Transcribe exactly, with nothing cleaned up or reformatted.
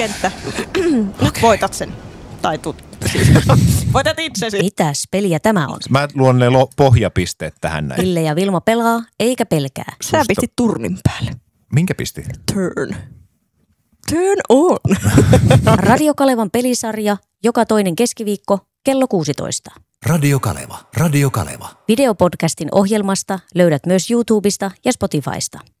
kenttä. Nyt voitat sen. Tai tut. Voitat itsesi. Mitäs peliä tämä on? Mä luon ne lo- pohjapisteet tähän näin. Ville ja Vilma pelaa, eikä pelkää. Sä Susta- pistit turnin päälle. Minkä pisti? Turn. Turn on. Radio Kalevan pelisarja joka toinen keskiviikko kello kuusitoista. Radio Kaleva, Radio Kaleva. Videopodcastin ohjelmasta löydät myös YouTubesta ja Spotifysta.